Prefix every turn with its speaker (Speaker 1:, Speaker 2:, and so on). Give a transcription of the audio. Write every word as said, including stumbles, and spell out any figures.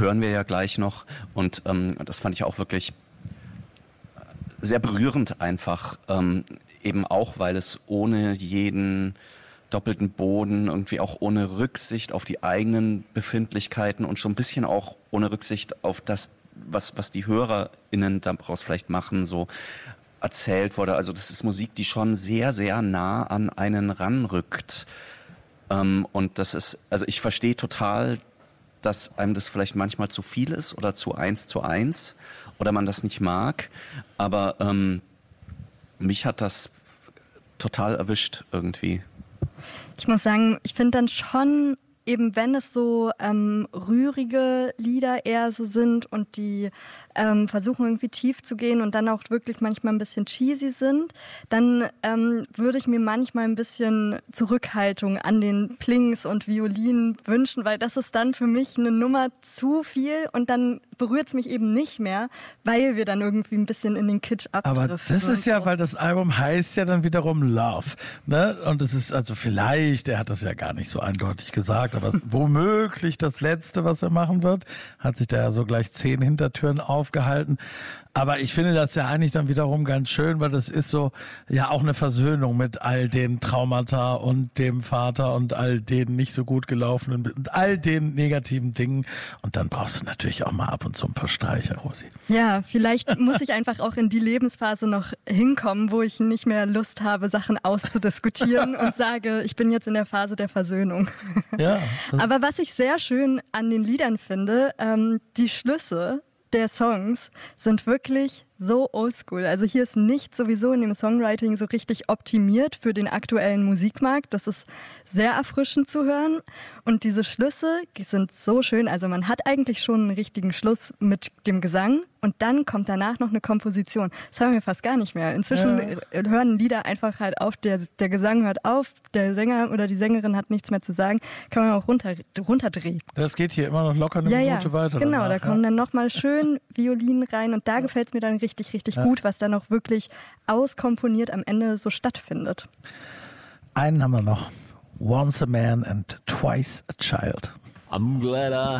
Speaker 1: hören wir ja gleich noch. Und ähm, das fand ich auch wirklich sehr berührend einfach. Ähm, eben auch, weil es ohne jeden doppelten Boden, irgendwie auch ohne Rücksicht auf die eigenen Befindlichkeiten und schon ein bisschen auch ohne Rücksicht auf das, was, was die HörerInnen daraus vielleicht machen, so erzählt wurde. Also das ist Musik, die schon sehr, sehr nah an einen ranrückt. Ähm, und das ist, also ich verstehe total, dass einem das vielleicht manchmal zu viel ist oder zu eins zu eins oder man das nicht mag. Aber ähm, mich hat das total erwischt irgendwie.
Speaker 2: Ich muss sagen, ich finde dann schon, eben wenn es so ähm, rührige Lieder eher so sind und die ähm, versuchen irgendwie tief zu gehen und dann auch wirklich manchmal ein bisschen cheesy sind, dann ähm, würde ich mir manchmal ein bisschen Zurückhaltung an den Plings und Violinen wünschen, weil das ist dann für mich eine Nummer zu viel und dann berührt es mich eben nicht mehr, weil wir dann irgendwie ein bisschen in den Kitsch abdriften.
Speaker 3: Aber das ist ja, weil das Album heißt ja dann wiederum Love, ne? Und es ist also vielleicht, er hat das ja gar nicht so eindeutig gesagt, aber womöglich das Letzte, was er machen wird, hat sich da ja so gleich zehn Hintertüren aufgehalten. Aber ich finde das ja eigentlich dann wiederum ganz schön, weil das ist so ja auch eine Versöhnung mit all den Traumata und dem Vater und all den nicht so gut gelaufenen und all den negativen Dingen. Und dann brauchst du natürlich auch mal ab und zu ein paar Streicher, Rosi.
Speaker 2: Ja, vielleicht muss ich einfach auch in die Lebensphase noch hinkommen, wo ich nicht mehr Lust habe, Sachen auszudiskutieren und sage, ich bin jetzt in der Phase der Versöhnung.
Speaker 3: Ja.
Speaker 2: Aber was ich sehr schön an den Liedern finde, ähm, die Schlüsse der Songs sind wirklich so oldschool. Also hier ist nichts sowieso in dem Songwriting so richtig optimiert für den aktuellen Musikmarkt. Das ist sehr erfrischend zu hören. Und diese Schlüsse sind so schön. Also man hat eigentlich schon einen richtigen Schluss mit dem Gesang und dann kommt danach noch eine Komposition. Das haben wir fast gar nicht mehr. Inzwischen ja. hören Lieder einfach halt auf, der, der Gesang hört auf, der Sänger oder die Sängerin hat nichts mehr zu sagen. Kann man auch runter, runterdrehen.
Speaker 3: Das geht hier immer noch locker eine
Speaker 2: ja,
Speaker 3: Minute
Speaker 2: ja,
Speaker 3: weiter.
Speaker 2: Genau,
Speaker 3: danach,
Speaker 2: da kommen ja. dann nochmal schön Violinen rein und da ja. gefällt es mir dann richtig richtig, richtig ja. gut, was dann auch wirklich auskomponiert am Ende so stattfindet.
Speaker 3: Einen haben wir noch. Once a man and twice a child.
Speaker 4: I'm glad I